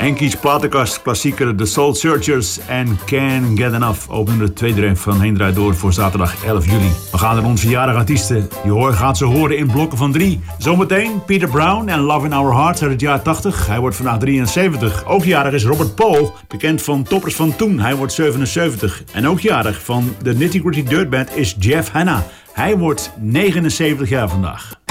Henkies platenkast klassieker The Soul Searchers en Can't Get Enough openen de tweede rem van Heen Draait Door voor zaterdag 11 juli. We gaan naar onze jarige artiesten. Je gaat ze horen in blokken van 3. Zometeen Peter Brown en Love in Our Hearts uit het jaar 80. Hij wordt vandaag 73. Ook jarig is Robert Paul, bekend van Toppers van Toen. Hij wordt 77. En ook jarig van de Nitty Gritty Dirt Band is Jeff Hanna. Hij wordt 79 jaar vandaag.